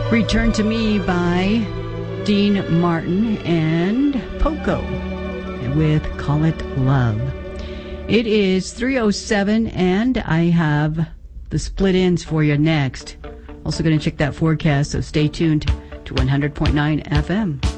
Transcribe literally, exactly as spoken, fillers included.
Return to Me by Dean Martin and Poco with Call It Love. It is three oh seven, and I have the split ends for you next. Also going to check that forecast, so stay tuned to one hundred point nine F M.